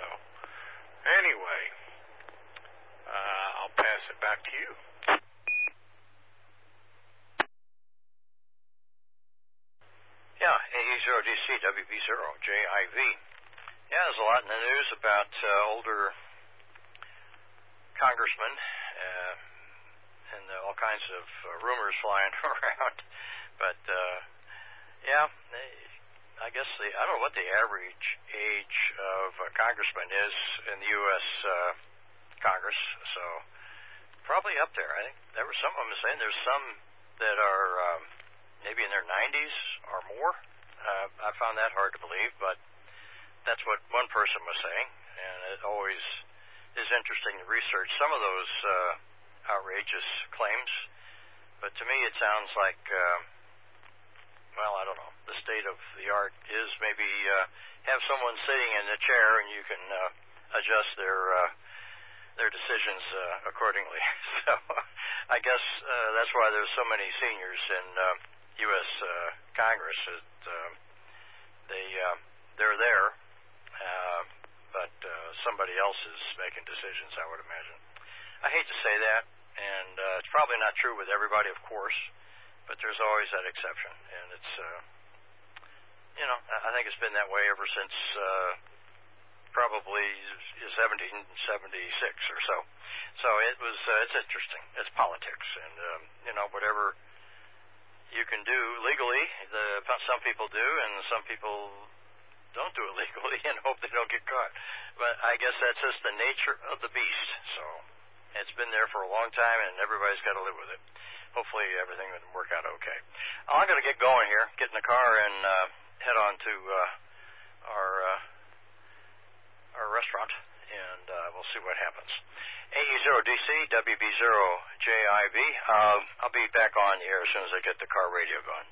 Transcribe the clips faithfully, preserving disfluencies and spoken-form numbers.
So, anyway, uh, I'll pass it back to you. Yeah, A E zero D C, W B zero J I V. Yeah, there's a lot in the news about uh, older congressmen uh, and uh, all kinds of uh, rumors flying around. But, uh, yeah, they, I guess the, I don't know what the average age of a congressman is in the U S Uh, Congress, so probably up there. I think there were some of them saying there's some that are um, maybe in their nineties or more. Uh, I found that hard to believe, but that's what one person was saying, and it always is interesting to research some of those uh, outrageous claims. But to me, it sounds like, uh, well, I don't know, the state of the art is maybe uh, have someone sitting in a chair and you can uh, adjust their uh, their decisions uh, accordingly. So I guess uh, that's why there's so many seniors in uh, U S Uh, Congress. That, uh, they uh, they're there, uh, but uh, somebody else is making decisions, I would imagine. I hate to say that, and uh, it's probably not true with everybody, of course, but there's always that exception, and it's uh, you know I think it's been that way ever since. Uh, probably seventeen seventy-six or so. So it was, uh, it's interesting. It's politics. And, um, you know, whatever you can do legally, the, some people do, and some people don't do it legally and hope they don't get caught. But I guess that's just the nature of the beast. So it's been there for a long time, and everybody's got to live with it. Hopefully everything will work out okay. I'm going to get going here, get in the car, and uh, head on to uh, our... Uh, our restaurant, and uh, we'll see what happens. A E zero D C, W B zero J I V. Uh, I'll be back on here as soon as I get the car radio going.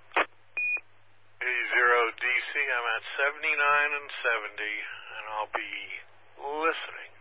A E zero D C, I'm at seventy-nine and seventy, and I'll be listening.